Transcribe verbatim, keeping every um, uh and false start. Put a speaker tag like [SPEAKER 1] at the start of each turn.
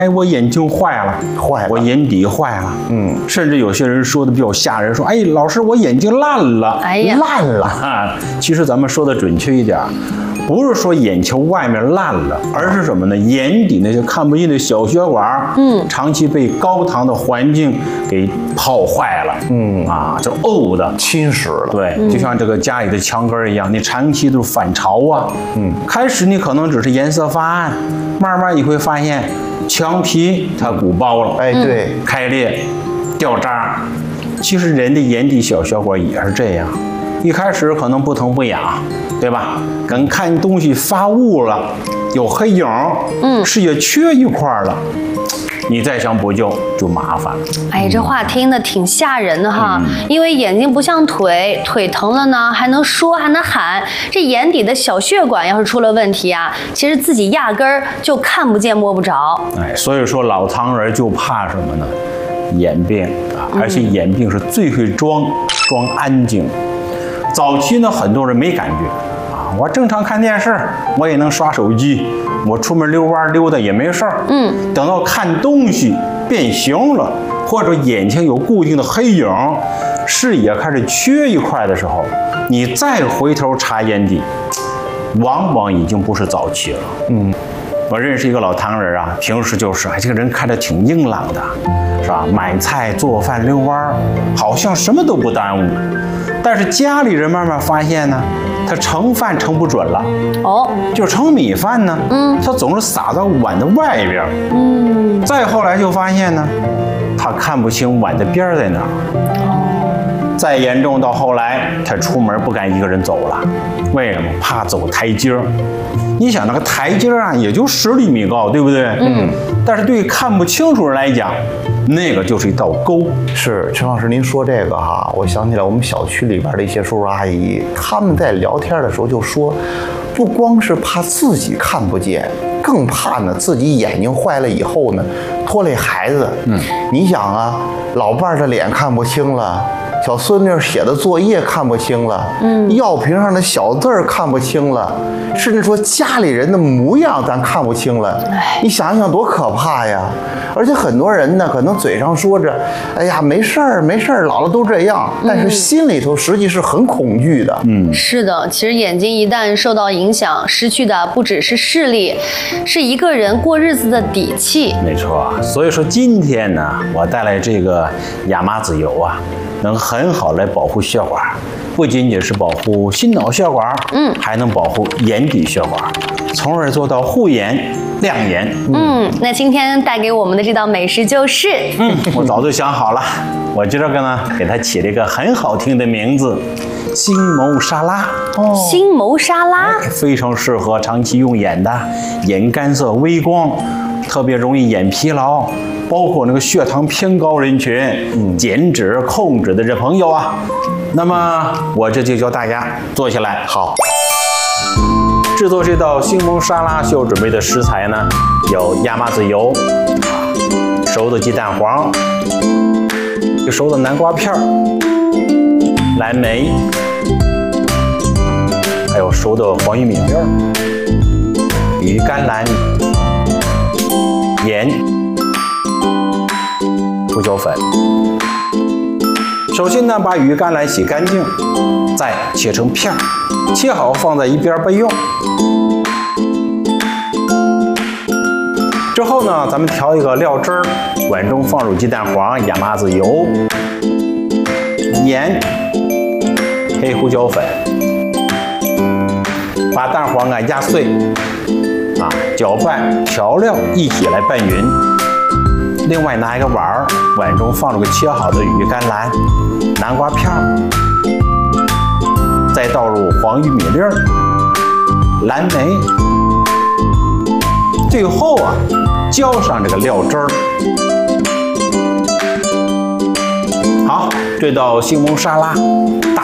[SPEAKER 1] 哎，我眼睛坏了，
[SPEAKER 2] 坏了，
[SPEAKER 1] 我眼底坏了，
[SPEAKER 2] 嗯，
[SPEAKER 1] 甚至有些人说的比较吓人，说，哎，老师，我眼睛烂了，
[SPEAKER 3] 哎呀，
[SPEAKER 2] 烂了
[SPEAKER 1] 啊！其实咱们说的准确一点，不是说眼球外面烂了，而是什么呢？眼底那些看不见的小血管，嗯，长期被高糖的环境给泡坏了，嗯啊，就沤的
[SPEAKER 2] 侵蚀了。
[SPEAKER 1] 对，就像这个家里的墙根一样，你长期都是反潮啊，嗯，开始你可能只是颜色发暗，慢慢你会发现。墙皮它鼓包了，
[SPEAKER 2] 哎，对，
[SPEAKER 1] 开裂、掉渣。其实人的眼底小血管也是这样，一开始可能不疼不痒，对吧？跟看东西发雾了，有黑影，嗯，视野缺一块了。你再想补救就麻烦了。
[SPEAKER 3] 哎，这话听得挺吓人的哈，嗯、因为眼睛不像腿，腿疼了呢还能说还能喊，这眼底的小血管要是出了问题啊，其实自己压根儿就看不见摸不着。
[SPEAKER 1] 哎，所以说老唐人就怕什么呢？眼病啊，而且眼病是最会装，装安静。早期呢，很多人没感觉。我正常看电视，我也能刷手机，我出门溜弯溜达也没事儿。嗯，等到看东西变形了，或者眼前有固定的黑影，视野开始缺一块的时候，你再回头查眼底，往往已经不是早期了。嗯，我认识一个老唐人啊，平时就是哎，这个人看着挺硬朗的，是吧？买菜、做饭、溜弯，好像什么都不耽误。但是家里人慢慢发现呢。他盛饭盛不准了，哦，就盛米饭呢，嗯，他总是撒到碗的外边，嗯，再后来就发现呢，他看不清碗的边在哪儿，哦，再严重到后来，他出门不敢一个人走了，为什么？怕走台阶儿。你想那个台阶啊，也就十厘米高，对不对？嗯，但是对于看不清楚人来讲，那个就是一道沟。
[SPEAKER 2] 是陈老师，您说这个哈，我想起来我们小区里边的一些叔叔阿姨，他们在聊天的时候就说，不光是怕自己看不见，更怕呢自己眼睛坏了以后呢拖累孩子。嗯，你想啊，老伴儿的脸看不清了。小孙女写的作业看不清了，嗯，药瓶上的小字儿看不清了，甚至说家里人的模样咱看不清了，你想想多可怕呀！而且很多人呢，可能嘴上说着，哎呀没事儿没事儿，老了都这样，但是心里头实际是很恐惧的。
[SPEAKER 3] 嗯，是的，其实眼睛一旦受到影响，失去的不只是视力，是一个人过日子的底气。
[SPEAKER 1] 没错，所以说今天呢，我带来这个亚麻籽油啊。能很好来保护血管，不仅仅是保护心脑血管，嗯，还能保护眼底血管，从而做到护眼亮眼。
[SPEAKER 3] 嗯，那今天带给我们的这道美食就是，
[SPEAKER 1] 嗯，我早就想好了，我今儿个呢给它起了一个很好听的名字，星眸沙拉。
[SPEAKER 3] 哦，星眸沙拉，
[SPEAKER 1] 哎，非常适合长期用眼的，眼干涩、微光，特别容易眼疲劳。包括那个血糖偏高人群，嗯，减脂控制的这朋友啊，那么我这就教大家做起来。好，制作这道星眸沙拉需要准备的食材呢，有亚麻籽油、熟的鸡蛋黄、熟的南瓜片、蓝莓，还有熟的黄玉米粒儿、鱼甘蓝、盐。胡椒粉。首先呢，把鱼甘蓝洗干净，再切成片儿，切好放在一边备用。之后呢，咱们调一个料汁儿，碗中放入鸡蛋黄、亚麻籽油、盐、黑胡椒粉，把蛋黄啊压碎，啊搅拌调料一起来拌匀。另外拿一个碗儿，碗中放入个切好的鱼甘蓝、南瓜片儿，再倒入黄玉米粒儿、蓝莓，最后啊浇上这个料汁儿。好，这道星眸沙拉